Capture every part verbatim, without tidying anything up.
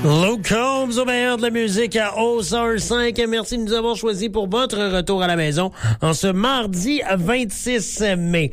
Luke Combs au meilleur de la musique à O S R cinq. Merci de nous avoir choisis pour votre retour à la maison en ce mardi vingt-six mai.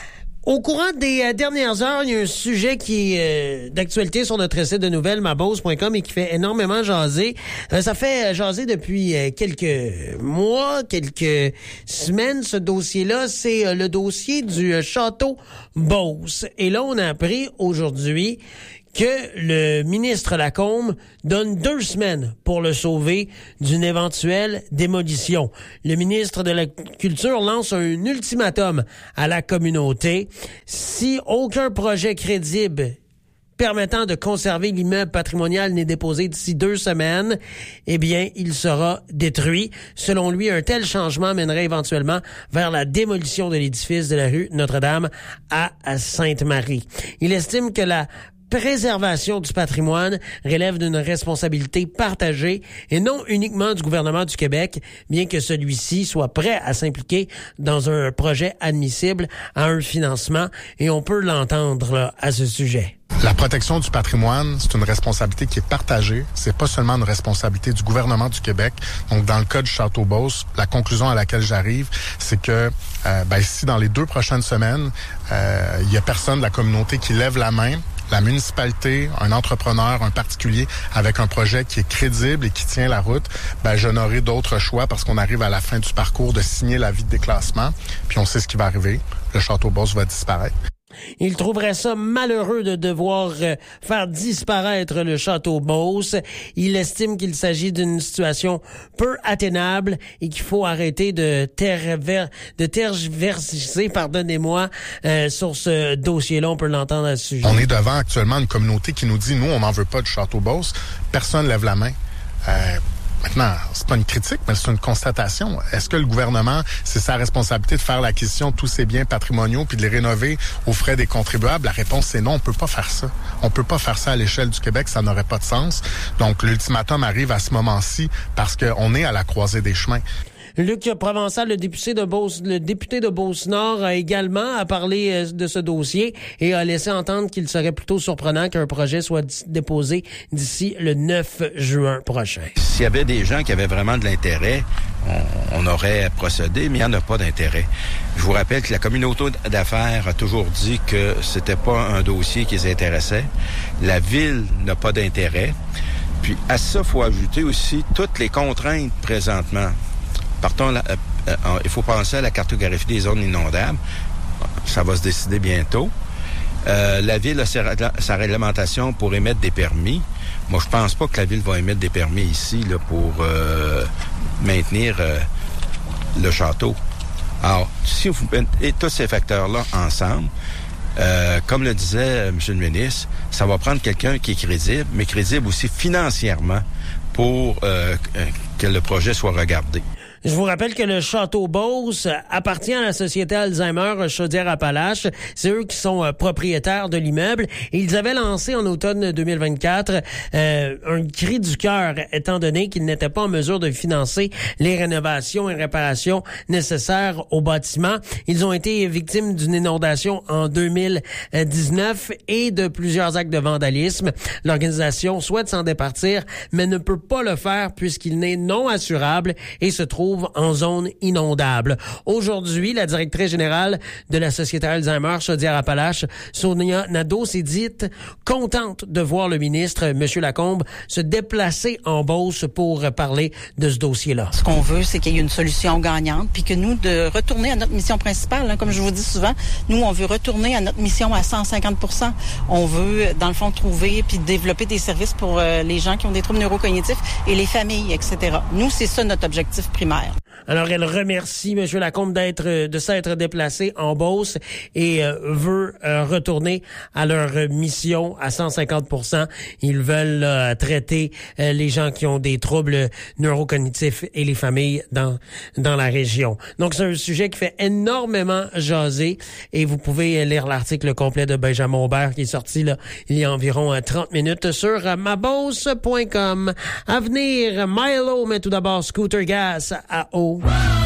Au courant des dernières heures, il y a un sujet qui est euh, d'actualité sur notre site de nouvelles, ma boss point com, et qui fait énormément jaser. Euh, ça fait jaser depuis euh, quelques mois, quelques semaines, ce dossier-là. C'est euh, le dossier du euh, Château Beauce. Et là, on a appris aujourd'hui que le ministre Lacombe donne deux semaines pour le sauver d'une éventuelle démolition. Le ministre de la Culture lance un ultimatum à la communauté. Si aucun projet crédible permettant de conserver l'immeuble patrimonial n'est déposé d'ici deux semaines, eh bien, il sera détruit. Selon lui, un tel changement mènerait éventuellement vers la démolition de l'édifice de la rue Notre-Dame à Sainte-Marie. Il estime que la préservation du patrimoine relève d'une responsabilité partagée et non uniquement du gouvernement du Québec, bien que celui-ci soit prêt à s'impliquer dans un projet admissible à un financement, et on peut l'entendre là, à ce sujet. La protection du patrimoine, c'est une responsabilité qui est partagée. C'est pas seulement une responsabilité du gouvernement du Québec. Donc, dans le cas du Château Beauce, la conclusion à laquelle j'arrive, c'est que euh, ben, si dans les deux prochaines semaines, euh, il y a personne de la communauté qui lève la main, la municipalité, un entrepreneur, un particulier avec un projet qui est crédible et qui tient la route, ben je n'aurai d'autre choix parce qu'on arrive à la fin du parcours de signer l'avis de déclassement, puis on sait ce qui va arriver. Le Château Beauce va disparaître. Il trouverait ça malheureux de devoir euh, faire disparaître le Château Beauce. Il estime qu'il s'agit d'une situation peu atténable et qu'il faut arrêter de, terver, de tergiverser, pardonnez-moi, euh, sur ce dossier-là. On peut l'entendre à ce sujet. On est devant actuellement une communauté qui nous dit, nous, on n'en veut pas du Château Beauce. Personne lève la main. Euh, Maintenant, c'est pas une critique, mais c'est une constatation. Est-ce que le gouvernement, c'est sa responsabilité de faire l'acquisition de tous ces biens patrimoniaux puis de les rénover aux frais des contribuables? La réponse, c'est non, on peut pas faire ça. On peut pas faire ça à l'échelle du Québec, ça n'aurait pas de sens. Donc, l'ultimatum arrive à ce moment-ci parce qu'on est à la croisée des chemins. Luc Provençal, le député de Beauce, le député de Beauce-Nord, a également parlé de ce dossier et a laissé entendre qu'il serait plutôt surprenant qu'un projet soit d- déposé d'ici le neuf juin prochain. S'il y avait des gens qui avaient vraiment de l'intérêt, on, on aurait procédé, mais il n'y en a pas d'intérêt. Je vous rappelle que la communauté d'affaires a toujours dit que c'était pas un dossier qui les intéressait. La ville n'a pas d'intérêt. Puis à ça, il faut ajouter aussi toutes les contraintes présentement. Partons, là, euh, euh, il faut penser à la cartographie des zones inondables. Ça va se décider bientôt. Euh, la Ville a sa, sa réglementation pour émettre des permis. Moi, je pense pas que la Ville va émettre des permis ici là, pour euh, maintenir euh, le château. Alors, si vous mettez tous ces facteurs-là ensemble, euh, comme le disait euh, M. le ministre, ça va prendre quelqu'un qui est crédible, mais crédible aussi financièrement pour euh, que le projet soit regardé. Je vous rappelle que le Château Beauce appartient à la société Alzheimer Chaudière-Appalaches. C'est eux qui sont euh, propriétaires de l'immeuble. Et ils avaient lancé en automne deux mille vingt-quatre euh, un cri du cœur, étant donné qu'ils n'étaient pas en mesure de financer les rénovations et réparations nécessaires au bâtiment. Ils ont été victimes d'une inondation en deux mille dix-neuf et de plusieurs actes de vandalisme. L'organisation souhaite s'en départir, mais ne peut pas le faire puisqu'il n'est non assurable et se trouve en zone inondable. Aujourd'hui, la directrice générale de la Société Alzheimer Chaudière-Appalaches, Sonia Nadeau, s'est dite contente de voir le ministre, M. Lacombe, se déplacer en Beauce pour parler de ce dossier-là. Ce qu'on veut, c'est qu'il y ait une solution gagnante, puis que nous, de retourner à notre mission principale, hein, comme je vous dis souvent, nous, on veut retourner à notre mission à cent cinquante pour cent. On veut, dans le fond, trouver puis développer des services pour euh, les gens qui ont des troubles neurocognitifs et les familles, et cetera. Nous, c'est ça notre objectif primaire. Alors, elle remercie M. Lacombe d'être, de s'être déplacé en Beauce et euh, veut euh, retourner à leur mission à cent cinquante pour cent. Ils veulent euh, traiter euh, les gens qui ont des troubles neurocognitifs et les familles dans dans la région. Donc, c'est un sujet qui fait énormément jaser et vous pouvez lire l'article complet de Benjamin Aubert qui est sorti là il y a environ euh, trente minutes sur euh, ma boss point com. À venir, Milo, mais tout d'abord Scooter Gas à eau.